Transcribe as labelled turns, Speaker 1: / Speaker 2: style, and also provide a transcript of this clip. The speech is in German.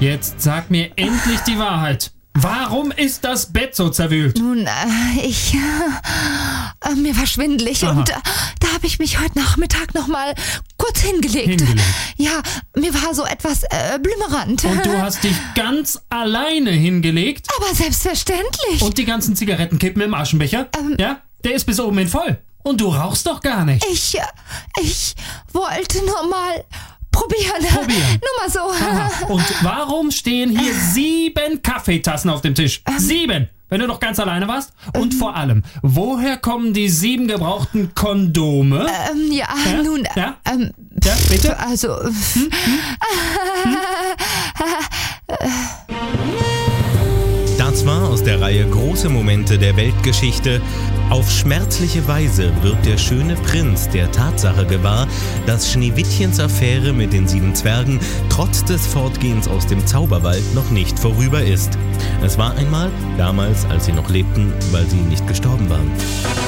Speaker 1: Jetzt sag mir endlich die Wahrheit. Warum ist das Bett so zerwühlt?
Speaker 2: Nun, mir war schwindelig und da habe ich mich heute Nachmittag nochmal kurz hingelegt. Ja, mir war so etwas blümerant.
Speaker 1: Und du hast dich ganz alleine hingelegt?
Speaker 2: Aber selbstverständlich.
Speaker 1: Und die ganzen Zigarettenkippen im Aschenbecher? Ja, der ist bis oben hin voll. Und du rauchst doch gar nicht.
Speaker 2: Ich wollte nur mal probieren. Nur mal so.
Speaker 1: Aha. Und warum stehen hier 7 Kaffeetassen auf dem Tisch? 7, wenn du doch ganz alleine warst. Und vor allem, woher kommen die 7 gebrauchten Kondome?
Speaker 2: Nun...
Speaker 1: Ja, bitte?
Speaker 2: Also...
Speaker 3: Das war aus der Reihe Große Momente der Weltgeschichte. Auf schmerzliche Weise wird der schöne Prinz der Tatsache gewahr, dass Schneewittchens Affäre mit den 7 Zwergen trotz des Fortgehens aus dem Zauberwald noch nicht vorüber ist. Es war einmal, damals, als sie noch lebten, weil sie nicht gestorben waren.